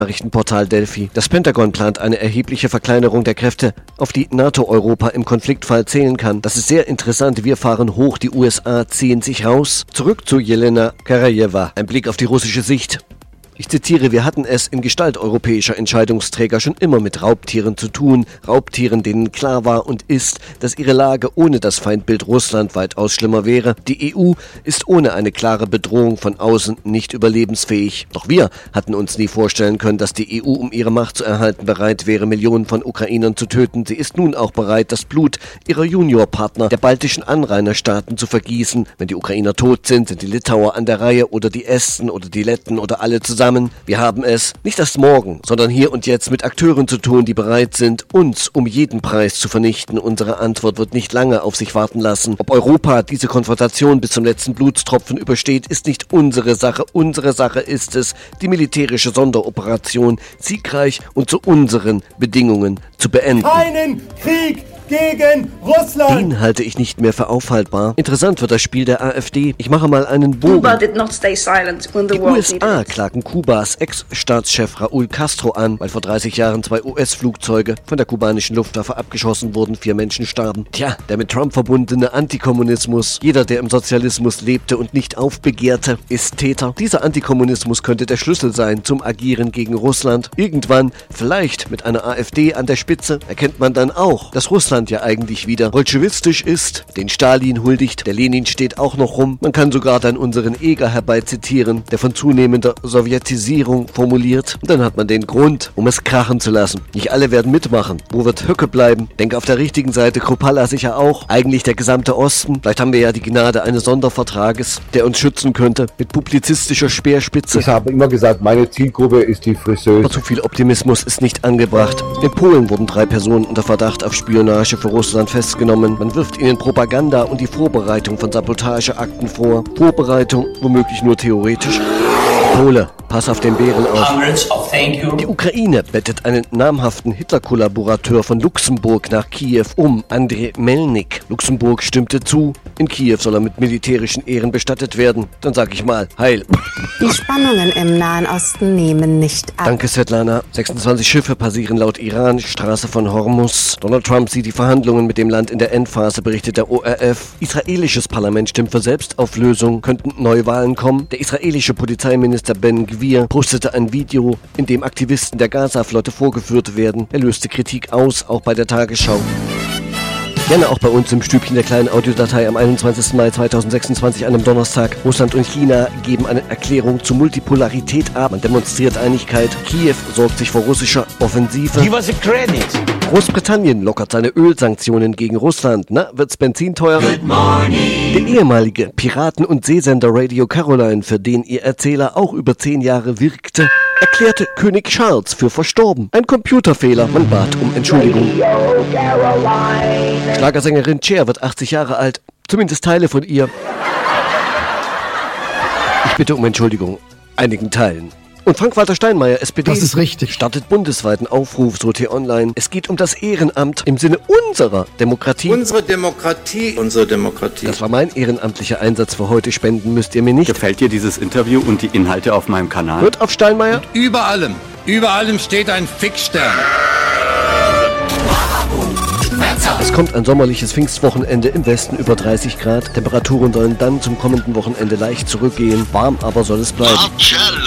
Nachrichtenportal Delphi. Das Pentagon plant eine erhebliche Verkleinerung der Kräfte, auf die NATO-Europa im Konfliktfall zählen kann. Das ist sehr interessant. Wir fahren hoch, die USA ziehen sich raus. Zurück zu Jelena Karajeva. Ein Blick auf die russische Sicht. Ich zitiere, wir hatten es in Gestalt europäischer Entscheidungsträger schon immer mit Raubtieren zu tun. Raubtieren, denen klar war und ist, dass ihre Lage ohne das Feindbild Russland weitaus schlimmer wäre. Die EU ist ohne eine klare Bedrohung von außen nicht überlebensfähig. Doch wir hatten uns nie vorstellen können, dass die EU, um ihre Macht zu erhalten, bereit wäre, Millionen von Ukrainern zu töten. Sie ist nun auch bereit, das Blut ihrer Juniorpartner, der baltischen Anrainerstaaten, zu vergießen. Wenn die Ukrainer tot sind, sind die Litauer an der Reihe oder die Esten oder die Letten oder alle zusammen. Wir haben es nicht erst morgen, sondern hier und jetzt mit Akteuren zu tun, die bereit sind, uns um jeden Preis zu vernichten. Unsere Antwort wird nicht lange auf sich warten lassen. Ob Europa diese Konfrontation bis zum letzten Blutstropfen übersteht, ist nicht unsere Sache. Unsere Sache ist es, die militärische Sonderoperation siegreich und zu unseren Bedingungen zu beenden. Keinen Krieg gegen Russland! Den halte ich nicht mehr für aufhaltbar. Interessant wird das Spiel der AfD. Ich mache mal einen Bogen. Cuba did not stay silent when the Die world USA needed it. klagen Kubas Ex-Staatschef Raúl Castro an, weil vor 30 Jahren 2 US-Flugzeuge von der kubanischen Luftwaffe abgeschossen wurden, 4 Menschen starben. Tja, der mit Trump verbundene Antikommunismus. Jeder, der im Sozialismus lebte und nicht aufbegehrte, ist Täter. Dieser Antikommunismus könnte der Schlüssel sein zum Agieren gegen Russland. Irgendwann, vielleicht mit einer AfD an der Spitze, erkennt man dann auch, dass Russland ja eigentlich wieder bolschewistisch ist, den Stalin huldigt, der Lenin steht auch noch rum. Man kann sogar dann unseren Eger herbeizitieren, der von zunehmender Sowjetisierung formuliert. Und dann hat man den Grund, um es krachen zu lassen. Nicht alle werden mitmachen. Wo wird Höcke bleiben? Denke auf der richtigen Seite, Kruppalla sicher auch. Eigentlich der gesamte Osten. Vielleicht haben wir ja die Gnade eines Sondervertrages, der uns schützen könnte, mit publizistischer Speerspitze. Ich habe immer gesagt, meine Zielgruppe ist die Friseuse. Aber zu viel Optimismus ist nicht angebracht. In Polen wurden 3 Personen unter Verdacht auf Spionage für Russland festgenommen. Man wirft ihnen Propaganda und die Vorbereitung von Sabotageakten vor. Vorbereitung womöglich nur theoretisch. Pole, pass auf den Bären auf. Die Ukraine bettet einen namhaften Hitler-Kollaborateur von Luxemburg nach Kiew um, Andrei Melnik. Luxemburg stimmte zu. In Kiew soll er mit militärischen Ehren bestattet werden. Dann sag ich mal, heil. Die Spannungen im Nahen Osten nehmen nicht ab. Danke, Svetlana. 26 Schiffe passieren laut Iran Straße von Hormuz. Donald Trump sieht die Verhandlungen mit dem Land in der Endphase, berichtet der ORF. Israelisches Parlament stimmt für Selbstauflösung. Könnten Neuwahlen kommen? Der israelische Polizeiminister Ben Gvir postete ein Video, in dem Aktivisten der Gaza-Flotte vorgeführt werden. Er löste Kritik aus, auch bei der Tagesschau. Gerne auch bei uns im Stübchen der kleinen Audiodatei am 21. Mai 2026, einem Donnerstag. Russland und China geben eine Erklärung zur Multipolarität ab. Man demonstriert Einigkeit. Kiew sorgt sich vor russischer Offensive. Give us a credit. Großbritannien lockert seine Ölsanktionen gegen Russland. Na, wird's Benzin teurer? Good morning. Der ehemalige Piraten- und Seesender Radio Caroline, für den ihr Erzähler auch über 10 Jahre wirkte, erklärte König Charles für verstorben. Ein Computerfehler. Man bat um Entschuldigung. Schlagersängerin Cher wird 80 Jahre alt. Zumindest Teile von ihr. Ich bitte um Entschuldigung. Einigen Teilen. Und Frank-Walter Steinmeier, SPD, Das ist richtig. startet bundesweiten Aufruf, so T-Online. Es geht um das Ehrenamt im Sinne unserer Demokratie. Unsere Demokratie. Unsere Demokratie. Das war mein ehrenamtlicher Einsatz für heute. Spenden müsst ihr mir nicht. Gefällt dir dieses Interview und die Inhalte auf meinem Kanal? Hört auf Steinmeier. Über allem steht ein Fixstern. Es kommt ein sommerliches Pfingstwochenende im Westen über 30 Grad. Temperaturen sollen dann zum kommenden Wochenende leicht zurückgehen. Warm aber soll es bleiben.